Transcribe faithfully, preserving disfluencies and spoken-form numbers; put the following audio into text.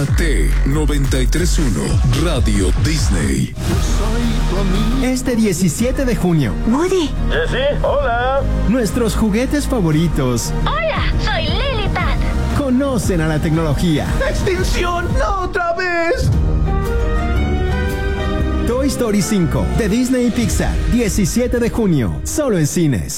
T noventa y tres punto uno Radio Disney. Este diecisiete de junio. Woody. Jessie, hola. Nuestros juguetes favoritos. Hola, soy Lilipad. Conocen a la tecnología. ¡Extinción! ¡No otra vez! Toy Story cinco de Disney y Pixar, diecisiete de junio, solo en cines.